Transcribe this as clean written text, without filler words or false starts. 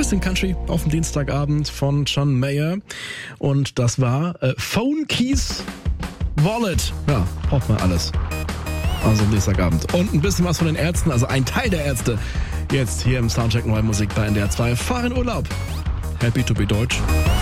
Bisschen Country auf dem Dienstagabend von John Mayer. Und das war Phone Keys Wallet. Ja, braucht man alles. Also Dienstagabend. Und ein bisschen was von den Ärzten, also ein Teil der Ärzte. Jetzt hier im Soundcheck Neue Musik bei NDR 2. Fahr in Urlaub. Happy to be Deutsch.